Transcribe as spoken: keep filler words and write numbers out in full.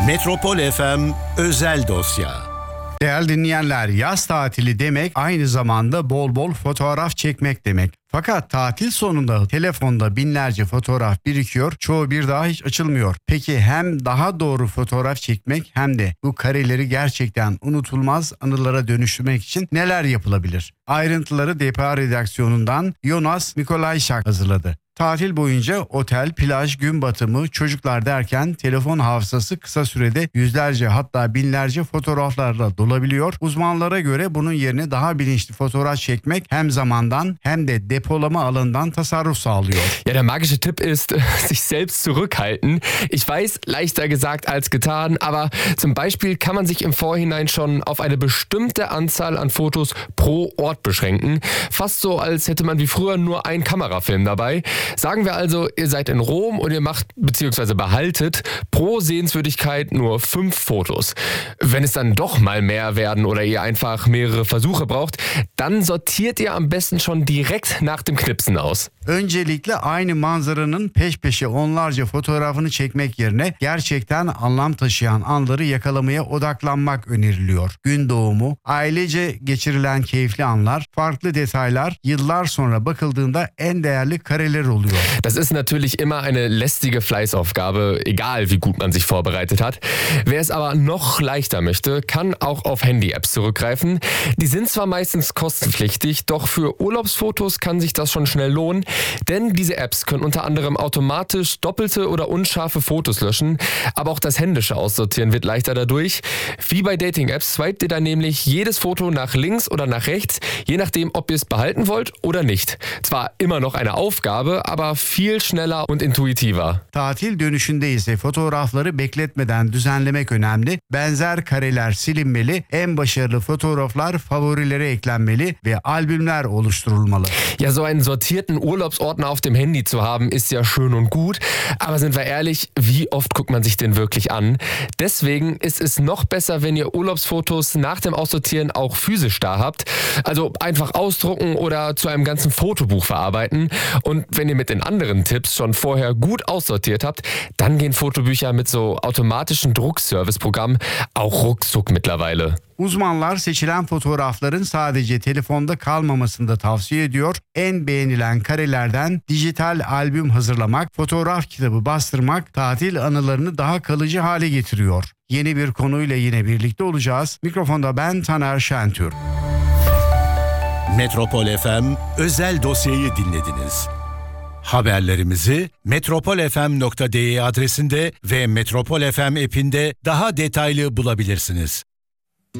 Metropol F M özel dosya. Değerli dinleyenler, yaz tatili demek aynı zamanda bol bol fotoğraf çekmek demek. Fakat tatil sonunda telefonda binlerce fotoğraf birikiyor, çoğu bir daha hiç açılmıyor. Peki hem daha doğru fotoğraf çekmek hem de bu kareleri gerçekten unutulmaz anılara dönüştürmek için neler yapılabilir? Ayrıntıları D P A redaksiyonundan Jonas Mikolayşak hazırladı. Tatil boyunca otel, plaj, gün batımı, çocuklar derken telefon hafızası kısa sürede yüzlerce hatta binlerce fotoğraflarla dolabiliyor. Uzmanlara göre bunun yerine daha bilinçli fotoğraf çekmek hem zamandan hem de depolama alanından tasarruf sağlıyor. Ja, der magische Tipp ist, sich selbst zurückhalten. Ich weiß, leichter gesagt als getan, aber zum Beispiel kann man sich im Vorhinein schon auf eine bestimmte Anzahl an Fotos pro Ort beschränken. Fast so, als hätte man wie früher nur einen Kamerafilm dabei. Sagen wir also, ihr seid in Rom und ihr macht bzw. behaltet pro Sehenswürdigkeit nur fünf Fotos. Wenn es dann doch mal mehr werden oder ihr einfach mehrere Versuche braucht, dann sortiert ihr am besten schon direkt nach dem Knipsen aus. Öncelikle aynı manzaranın peş peşe onlarca fotoğrafını çekmek yerine gerçekten anlam taşıyan anları yakalamaya odaklanmak öneriliyor. Gün doğumu, ailece geçirilen keyifli anlar, farklı detaylar yıllar sonra bakıldığında en değerli kareler oluyor. Das ist natürlich immer eine lästige Fleißaufgabe, egal wie gut man sich vorbereitet hat. Wer es aber noch leichter möchte, kann auch auf Handy-Apps zurückgreifen. Die sind zwar meistens kostenpflichtig, doch für Urlaubsfotos kann sich das schon schnell lohnen, denn diese Apps können unter anderem automatisch doppelte oder unscharfe Fotos löschen, aber auch das händische Aussortieren wird leichter dadurch. Wie bei Dating-Apps swipet ihr dann nämlich jedes Foto nach links oder nach rechts, je nachdem, ob ihr es behalten wollt oder nicht. Zwar immer noch eine Aufgabe, aber viel schneller und intuitiver. Tatil dönüşünde ise fotoğrafları bekletmeden düzenlemek önemli. Benzer kareler silinmeli, en başarılı fotoğraflar favorilere eklenmeli ve albümler oluşturulmalı. Ja, so einen sortierten Urlaubsordner auf dem Handy zu haben, ist ja schön und gut, aber sind wir ehrlich, wie oft guckt man sich den wirklich an? Deswegen ist es noch besser, wenn ihr Urlaubsfotos nach dem Aussortieren auch physisch da habt. Also einfach ausdrucken oder zu einem ganzen Fotobuch verarbeiten. Und wenn ihr mit den anderen Tipps schon vorher gut aussortiert habt, dann gehen Fotobücher mit so automatischen Druckservice-Programmen auch ruckzuck mittlerweile. Uzmanlar seçilen fotoğrafların sadece telefonda kalmamasını da tavsiye ediyor. En beğenilen karelerden dijital albüm hazırlamak, fotoğraf kitabı bastırmak tatil anılarını daha kalıcı hale getiriyor. Yeni bir konuyla yine birlikte olacağız. Mikrofonda ben Taner Şentürk. Metropol F M özel dosyayı dinlediniz. Haberlerimizi metropol f m nokta d e adresinde ve Metropol F M app'inde daha detaylı bulabilirsiniz.